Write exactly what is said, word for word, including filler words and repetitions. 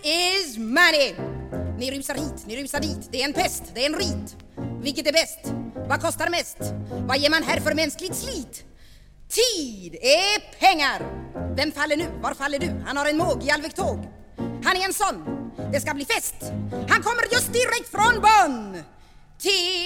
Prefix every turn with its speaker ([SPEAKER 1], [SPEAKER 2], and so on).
[SPEAKER 1] is money. Ni rusar hit, ni rusar dit. Det är en pest, det är en rit. Vilket är bäst? Vad kostar mest? Vad ger man här för mänskligt slit? Tid är pengar. Vem faller nu? Var faller du? Han har en måg i Alvik-tåg. Han är en sån. Det ska bli fest. Han kommer just direkt från Bonn. Tid